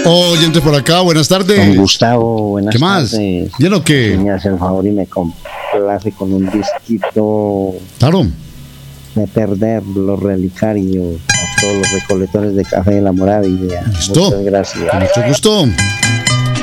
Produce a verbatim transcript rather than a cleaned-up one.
Oyentes por acá, buenas tardes. Don Gustavo, buenas ¿Qué más? tardes. ¿Bien o qué? Me hace el favor y me complace con un disquito Claro. de Perder los Relicarios a todos los recolectores de café de la Moravia. Listo. Muchas gracias. Con mucho gusto.